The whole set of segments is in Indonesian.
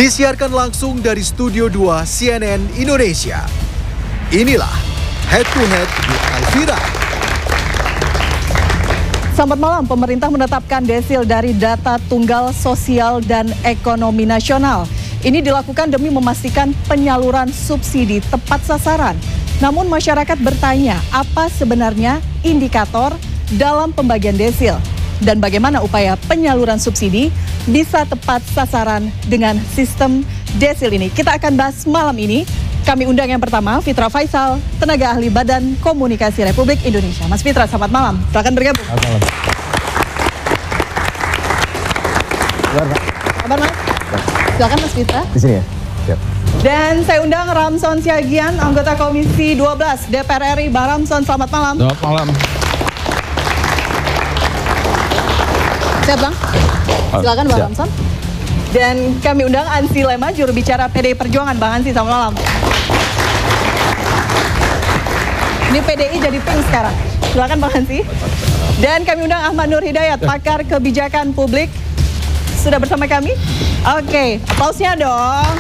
Disiarkan langsung dari Studio 2 CNN Indonesia. Inilah Head to Head with Elvira. Selamat malam, pemerintah menetapkan desil dari data tunggal sosial dan ekonomi nasional. Ini dilakukan demi memastikan penyaluran subsidi tepat sasaran. Namun masyarakat bertanya, apa sebenarnya indikator dalam pembagian desil? Dan bagaimana upaya penyaluran subsidi bisa tepat sasaran dengan sistem desil ini? Kita akan bahas malam ini. Kami undang yang pertama, Fitra Faisal, tenaga ahli Badan Komunikasi Republik Indonesia. Mas Fitra, selamat malam. Silakan bergabung. Selamat malam. Kabar Mas? Silakan Mas Fitra. Di sini ya? Siap. Dan saya undang Ramson Siagian, anggota Komisi 12 DPR RI. Bang Ramson, selamat malam. Selamat malam. Siap Bang? Silakan Bang Ramson. Dan kami undang Ansi Lema, juru bicara PDI Perjuangan. Bang Ansi, selamat malam. Ini PDI jadi pink sekarang. Silakan Bang Ansi. Dan kami undang Ahmad Nur Hidayat, pakar kebijakan publik. Sudah bersama kami? Oke, aplausnya dong.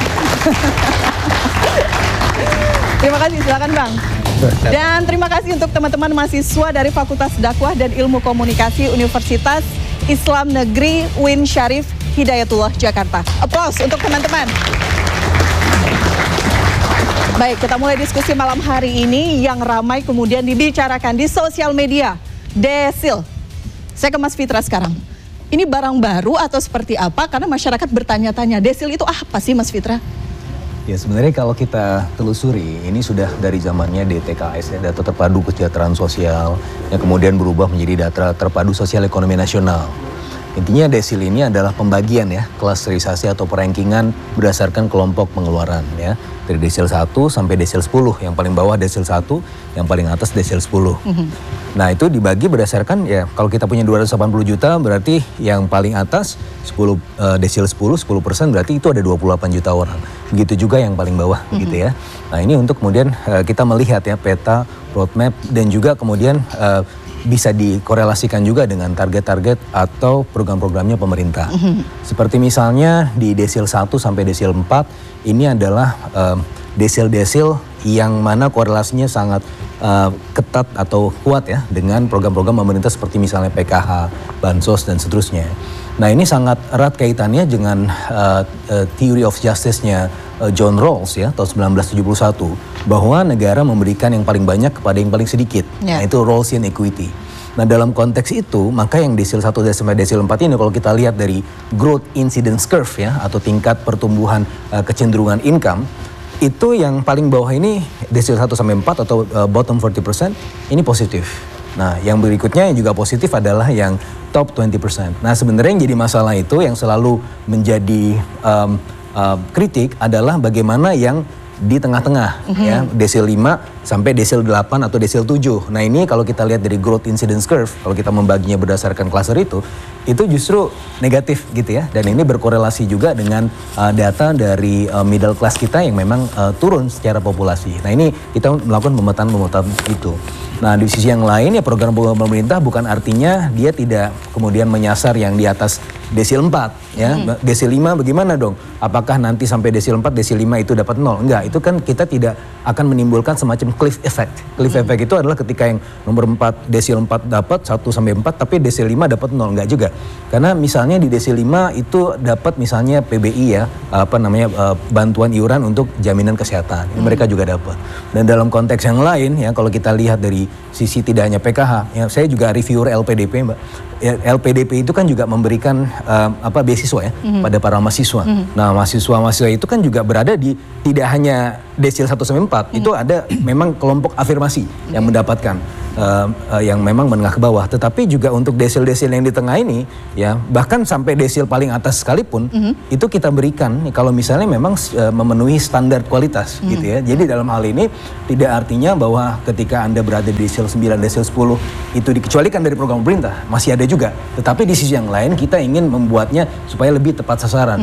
Terima kasih, silakan Bang. Dan terima kasih untuk teman-teman mahasiswa dari Fakultas Dakwah dan Ilmu Komunikasi Universitas Islam Negeri Uin Syarif Hidayatullah Jakarta. Aplaus untuk teman-teman. Baik, kita mulai diskusi malam hari ini yang ramai kemudian dibicarakan di sosial media. Desil. Saya ke Mas Fitra sekarang. Ini barang baru atau seperti apa? Karena masyarakat bertanya-tanya, desil itu apa sih Mas Fitra? Ya sebenarnya kalau kita telusuri, ini sudah dari zamannya DTKS, ya, Data Terpadu Kesejahteraan Sosial, yang kemudian berubah menjadi Data Terpadu Sosial Ekonomi Nasional. Intinya desil ini adalah pembagian ya, klasterisasi atau perankingan berdasarkan kelompok pengeluaran ya. Dari desil 1 sampai desil 10, yang paling bawah desil 1, yang paling atas desil 10. Nah itu dibagi berdasarkan ya, kalau kita punya 280 juta berarti yang paling atas 10 desil 10% berarti itu ada 28 juta orang. Begitu juga yang paling bawah gitu ya. Nah ini untuk kemudian kita melihat ya peta, roadmap dan juga kemudian bisa dikorelasikan juga dengan target-target atau program-programnya pemerintah. Seperti misalnya di desil 1 sampai desil 4 ini adalah desil-desil yang mana korelasinya sangat ketat atau kuat ya dengan program-program pemerintah seperti misalnya PKH, Bansos dan seterusnya. Nah ini sangat erat kaitannya dengan Theory of Justice-nya John Rawls ya tahun 1971 bahwa negara memberikan yang paling banyak kepada yang paling sedikit. Nah itu Rawlsian equity. Nah dalam konteks itu maka yang desil 1 sampai desil 4 ini kalau kita lihat dari growth incidence curve ya atau tingkat pertumbuhan kecenderungan income itu yang paling bawah ini desil 1 sampai 4 atau bottom 40% ini positif. Nah yang berikutnya yang juga positif adalah yang top 20%. Nah sebenarnya yang jadi masalah itu yang selalu menjadi kritik adalah bagaimana yang di tengah-tengah ya desil 5 sampai desil 8 atau desil 7. Nah ini kalau kita lihat dari growth incidence curve kalau kita membaginya berdasarkan klaster itu justru negatif gitu ya dan ini berkorelasi juga dengan data dari middle class kita yang memang turun secara populasi. Nah ini kita melakukan pemetaan itu. Nah di sisi yang lain ya program-program pemerintah bukan artinya dia tidak kemudian menyasar yang di atas desil 4 ya. Desil 5 bagaimana dong? Apakah nanti sampai desil 4, desil 5 itu dapat 0? Enggak, itu kan kita tidak akan menimbulkan semacam cliff effect. Cliff effect itu adalah ketika yang nomor 4 desil 4 dapat 1 sampai 4 tapi desil 5 dapat 0, enggak juga. Karena misalnya di desil 5 itu dapat misalnya PBI ya, bantuan iuran untuk jaminan kesehatan. Mereka juga dapat. Dan dalam konteks yang lain ya kalau kita lihat dari sisi tidak hanya PKH, ya saya juga reviewer LPDP Mbak. Ya, LPDP itu kan juga memberikan beasiswa ya pada para mahasiswa. Nah mahasiswa itu kan juga berada di tidak hanya desil 1 sampai 4 itu ada memang kelompok afirmasi yang mendapatkan yang memang menengah ke bawah. Tetapi juga untuk desil-desil yang di tengah ini ya bahkan sampai desil paling atas sekalipun itu kita berikan kalau misalnya memang memenuhi standar kualitas gitu ya. Jadi dalam hal ini tidak artinya bahwa ketika Anda berada di desil 9, desil 10 itu dikecualikan dari program pemerintah. Masih ada juga. Tetapi di sisi yang lain kita ingin membuatnya supaya lebih tepat sasaran.